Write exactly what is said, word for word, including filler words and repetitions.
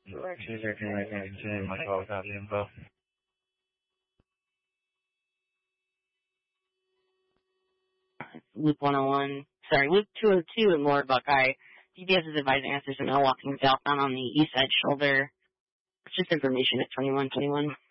Two thirteen right nineteen, my call without the info. Loop one oh one, sorry, Loop two oh two in Lower Buckeye. D B S is advising us there's a male walking southbound on the east side shoulder. It's just information at twenty-one twenty-one.